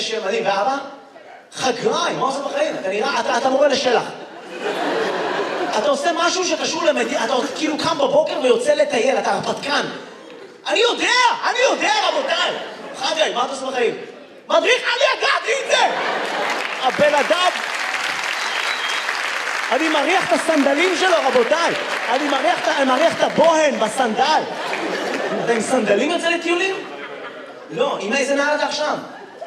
שם מדהים, ואבא? חגראי, מה עושה בחיים? אתה נראה, אתה מורה לשלח. אתה עושה משהו שקשור למדינה, אתה כאילו קם בבוקר ויוצא לטייל, אתה הרפתקן. אני יודע, רבותיי. חגראי, מה אתה עושה בחיים? מדריך, אני ידעתי את זה! הבן אדם... אני מריח את הסנדלים שלו, רבותיי. אני מריח את הבוהן בסנדל. אתה עם סנדלים יוצא לטיולים? לא, עם איזה נעל אתה עכשיו?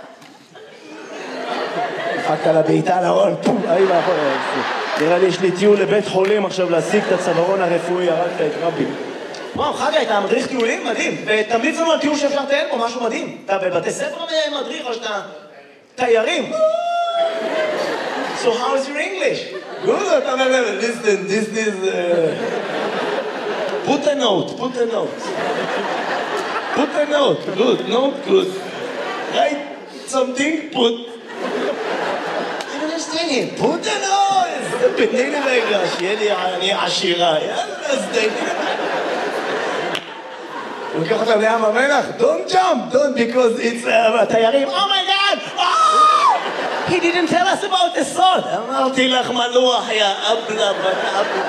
דפקת לה בעיטה להול, פום, נראה לי יש לי טיול לבית חולים עכשיו להשיג את הצווארון הרפואי, הרגת את רבי. וואו, חגי, אתה מדריך טיולים? מדהים. ותמליץ לנו על טיול שאפשר לטייל פה, משהו מדהים. אתה בבתי ספר מדריך או שאתה תיירים? So how is your English? Good, listen, this is... Put a note. Good. Write something, put... I don't understand him. Put a note! תני לי רגע, שיהיה לי עשירה. יאללה, תני לי. הוא לוקח אותם לים המלח, don't jump, because it's תיירים. Oh my God! He didn't tell us about the salt. אמרתי לך מלוח, יא אבלה, בת אבלה.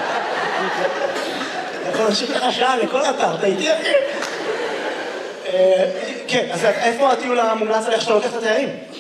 יכול להמשיך לך שעה לכל אתר, אתה איתי אחי? כן, אז איפה הטיול המומלץ עליך שאתה לוקח את התיירים?